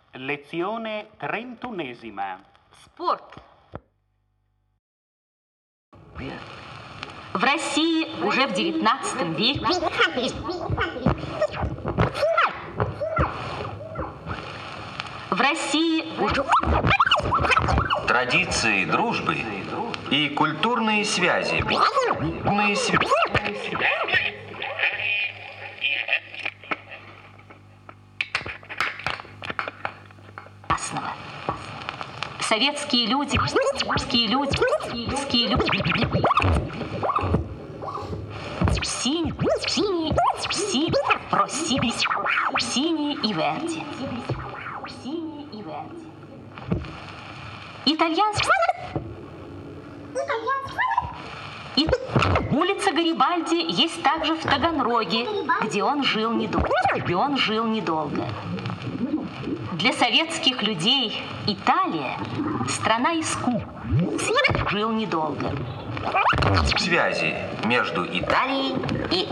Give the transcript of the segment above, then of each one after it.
Lezione 31. Спорт. В России уже в XIX веке традиции дружбы и культурные связи. Советские люди, синие и верди. Итальянский. Улица Гарибальди есть также в Таганроге, где он жил недолго. Для советских людей Италия – страна искусства. Жил недолго. Связи между Италией и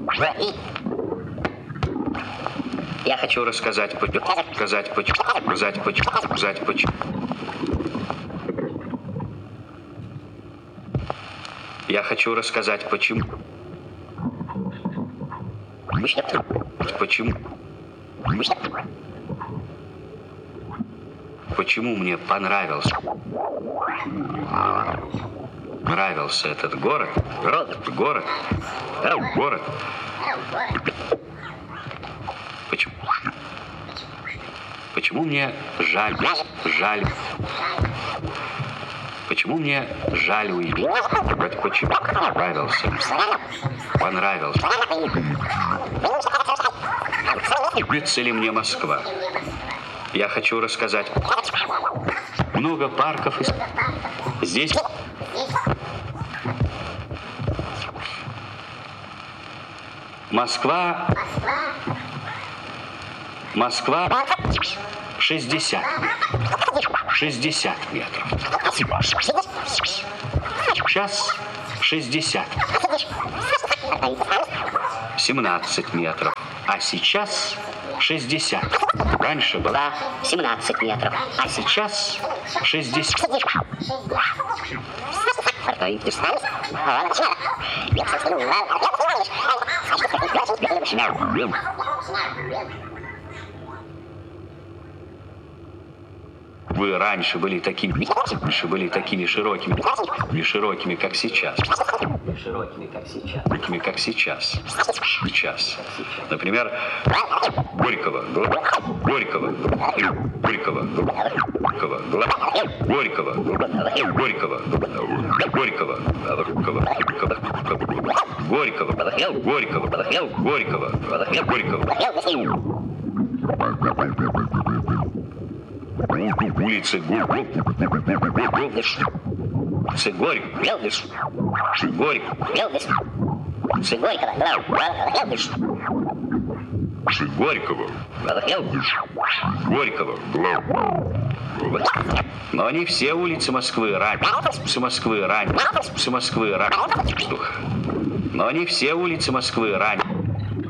Я хочу рассказать почему. Я хочу рассказать почему. Почему мне понравился этот город. Почему мне жаль. Почему мне жаль уезжать? Почему понравился. Нравится ли мне Москва? Я хочу рассказать. Много парков. Здесь Москва 60 метров. Сейчас 60. 17 метров. А сейчас 60. Раньше была 17 метров. А сейчас 60. Вы раньше были такими широкими, как сейчас. Сейчас. Например, Горького. Улицы Горького. Но не все улицы Москвы раньше. Но не все улицы Москвы раньше.